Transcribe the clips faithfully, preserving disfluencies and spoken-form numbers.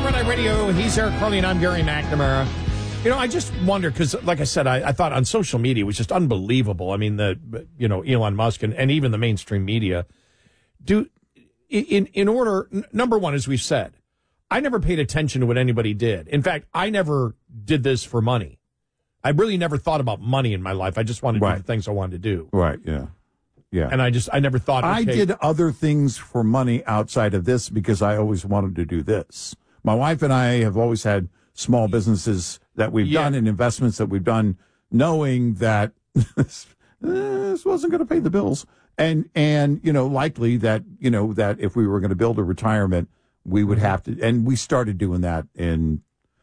Red Eye Radio. He's Eric Carly, and I'm Gary McNamara. You know, I just wonder, because, like I said, I, I thought on social media it was just unbelievable. I mean, the, you know, Elon Musk and, and even the mainstream media. Do in in order, n- number one, as we've said, I never paid attention to what anybody did. In fact, I never did this for money. I really never thought about money in my life. I just wanted to right. do the things I wanted to do. Right, yeah. Yeah. And I just, I never thought. I okay, did other things for money outside of this because I always wanted to do this. My wife and I have always had small businesses that we've yeah. done and investments that we've done, knowing that this, this wasn't going to pay the bills. And, and, you know, likely that, you know, that if we were going to build a retirement, we would have to, and we started doing that in,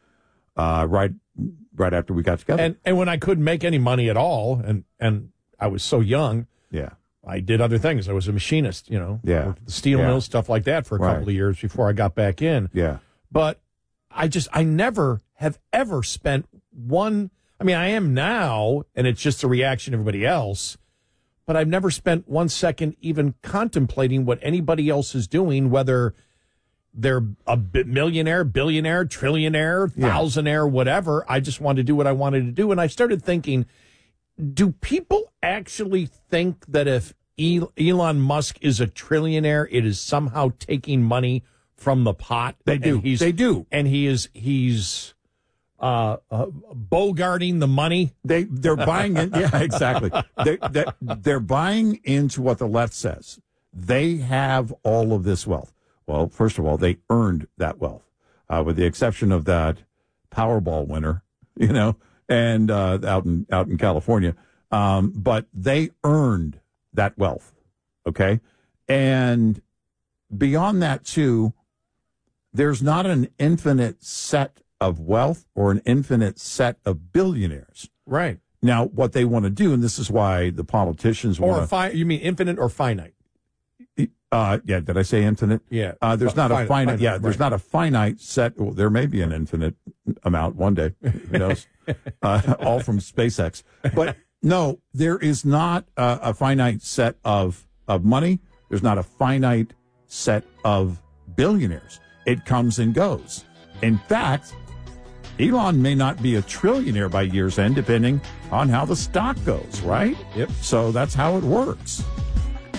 uh, right, right after we got together. And, and when I couldn't make any money at all, and, and I was so young. Yeah. I did other things. I was a machinist, you know, yeah. the steel yeah. mill, stuff like that for a right. couple of years before I got back in. Yeah. But I just, I never have ever spent one, I mean, I am now, and it's just a reaction to everybody else, but I've never spent one second even contemplating what anybody else is doing, whether they're a millionaire, billionaire, trillionaire, Yeah. thousandaire, whatever. I just wanted to do what I wanted to do. And I started thinking, do people actually think that if Elon Musk is a trillionaire, it is somehow taking money from the pot? They do. He's, they do. And he is he's uh, uh, bogarting the money. They they're buying in. Yeah, exactly. They, they they're buying into what the left says. They have all of this wealth. Well, first of all, they earned that wealth, uh, with the exception of that Powerball winner. You know. And uh, out in out in California, um, but they earned that wealth, okay. And beyond that, too, there's not an infinite set of wealth or an infinite set of billionaires. Right now, what they want to do, and this is why the politicians want or fi- you mean infinite or finite? Uh, yeah, did I say infinite? Yeah. Uh, there's not finite, a finite. finite yeah, right. there's not a finite set. Well, there may be an infinite amount one day. Who knows? uh, all from SpaceX. But no, there is not a, a finite set of of money. There's not a finite set of billionaires. It comes and goes. In fact, Elon may not be a trillionaire by year's end, depending on how the stock goes. Right? Yep. So that's how it works.